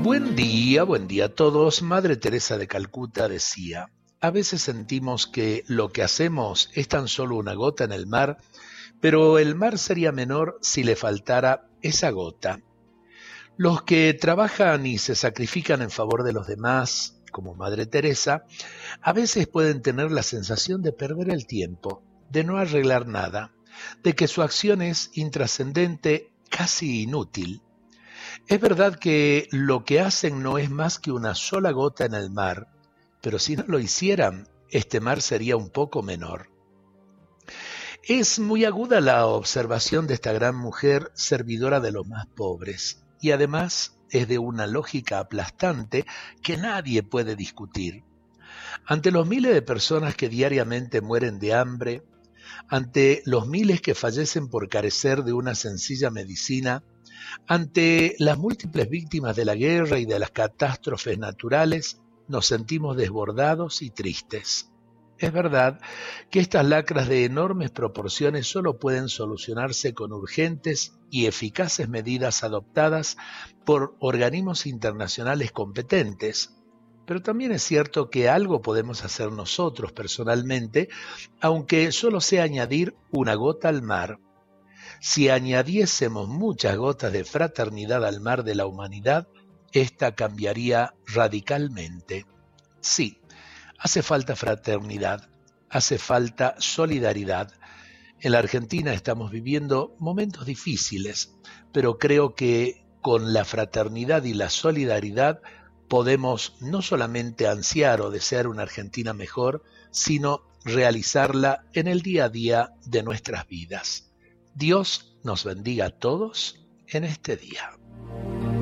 Buen día a todos. Madre Teresa de Calcuta decía, a veces sentimos que lo que hacemos es tan solo una gota en el mar, pero el mar sería menor si le faltara esa gota. Los que trabajan y se sacrifican en favor de los demás, como Madre Teresa, a veces pueden tener la sensación de perder el tiempo, de no arreglar nada, de que su acción es intrascendente, casi inútil. Es verdad que lo que hacen no es más que una sola gota en el mar, pero si no lo hicieran, este mar sería un poco menor. Es muy aguda la observación de esta gran mujer servidora de los más pobres, y además es de una lógica aplastante que nadie puede discutir. Ante los miles de personas que diariamente mueren de hambre, ante los miles que fallecen por carecer de una sencilla medicina, ante las múltiples víctimas de la guerra y de las catástrofes naturales, nos sentimos desbordados y tristes. Es verdad que estas lacras de enormes proporciones solo pueden solucionarse con urgentes y eficaces medidas adoptadas por organismos internacionales competentes, pero también es cierto que algo podemos hacer nosotros personalmente, aunque solo sea añadir una gota al mar. Si añadiésemos muchas gotas de fraternidad al mar de la humanidad, esta cambiaría radicalmente. Sí, hace falta fraternidad, hace falta solidaridad. En la Argentina estamos viviendo momentos difíciles, pero creo que con la fraternidad y la solidaridad podemos no solamente ansiar o desear una Argentina mejor, sino realizarla en el día a día de nuestras vidas. Dios nos bendiga a todos en este día.